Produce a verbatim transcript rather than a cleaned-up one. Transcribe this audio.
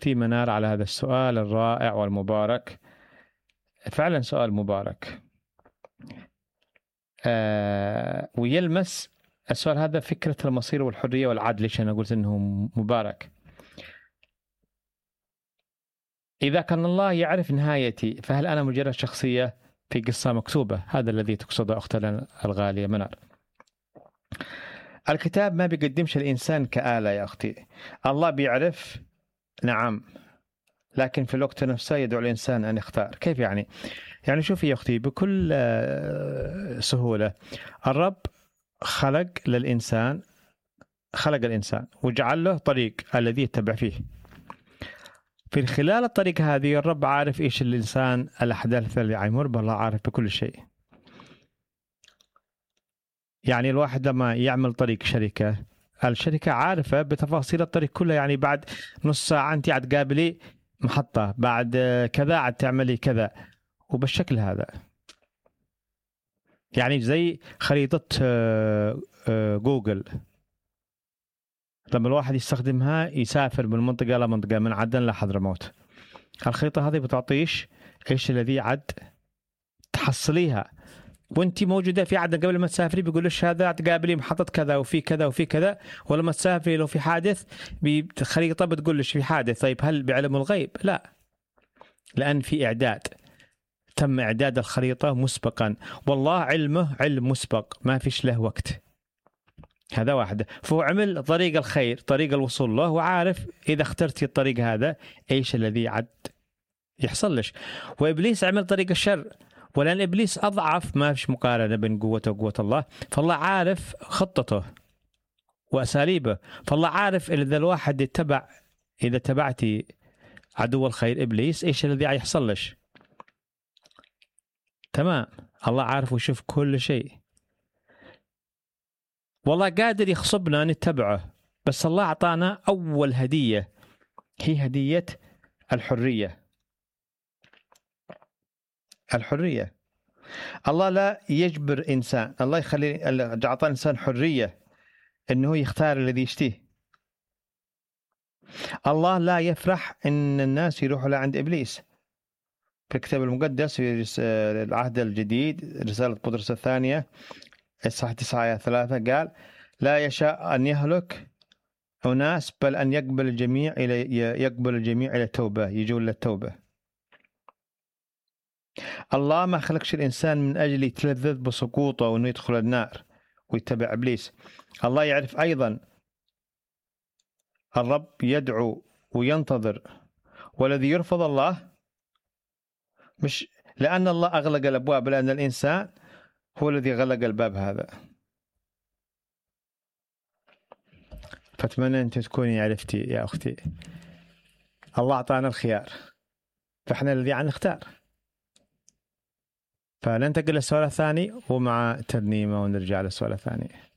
أختي منار على هذا السؤال الرائع والمبارك. فعلا سؤال مبارك، آه ويلمس السؤال هذا فكرة المصير والحرية والعدل. ليش أنا قلت أنه مبارك؟ إذا كان الله يعرف نهايتي، فهل أنا مجرد شخصية في قصة مكتوبة؟ هذا الذي تقصده أختنا الغالية منار. الكتاب ما بيقدمش الإنسان كآلة يا أختي. الله بيعرف، نعم، لكن في الوقت نفسه يدعو الإنسان أن يختار. كيف يعني؟ يعني شوفي يا أختي بكل سهولة، الرب خلق للإنسان، خلق الإنسان وجعل له طريق الذي يتبع فيه. في خلال الطريق هذه الرب عارف إيش الإنسان، الأحداث اللي عيمر بالله عارف بكل شيء. يعني الواحد لما يعمل طريق شركة، الشركة عارفة بتفاصيل الطريق كلها. يعني بعد نص ساعة أنت عاد قابلي محطة، بعد كذا عاد تعملي كذا، وبالشكل هذا. يعني زي خريطة جوجل، لما الواحد يستخدمها يسافر من منطقة إلى منطقة، من عدن لحضرموت، الخريطة هذه بتعطيش إيش الذي عد تحصليها وانت موجودة في عدن. قبل ما تسافري بيقولش هذا تقابلي محطة كذا وفي كذا وفي كذا، ولما تسافري لو في حادث بخريطة بتقولش في حادث. طيب هل بعلم الغيب؟ لا، لأن في إعداد، تم إعداد الخريطة مسبقا، والله علمه علم مسبق ما فيش له وقت. هذا واحد. فهو عمل طريق الخير، طريق الوصول له، وعارف إذا اخترتي الطريق هذا إيش الذي عد يحصل لش. وإبليس عمل طريق الشر، ولأن إبليس أضعف، ما فيش مقارنة بين قوته وقوة الله. فالله عارف خطته وأساليبه، فالله عارف إذا الواحد يتبع، إذا تبعتي عدو الخير إبليس إيش الذي يحصل لش. تمام، الله عارف ويشوف كل شيء. والله قادر يخصبنا نتبعه، بس الله أعطانا أول هدية، هي هدية الحرية. الحرية، الله لا يجبر إنسان، الله يخلي، أعطى الإنسان حرية إنه يختار الذي يشتيه. الله لا يفرح إن الناس يروحوا لعند إبليس. في الكتاب المقدس في العهد الجديد رسالة بطرس الثانية إصحاح تسعة آية ثلاثة قال: لا يشاء أن يهلك أناس بل أن يقبل الجميع إلى يقبل الجميع إلى التوبة، يجون للتوبة. الله ما خلقش الإنسان من أجل يتلذذ بسقوطه وإنه يدخل النار ويتبع إبليس. الله يعرف أيضا الرب يدعو وينتظر، والذي يرفض الله مش لأن الله أغلق الأبواب، لأن الإنسان هو الذي غلق الباب هذا. فأتمنى أنت تكوني عرفتي يا أختي. الله أعطانا الخيار، فإحنا الذي عن نختار. فننتقل للسؤال الثاني ومع ترنيمة ونرجع للسؤال الثاني.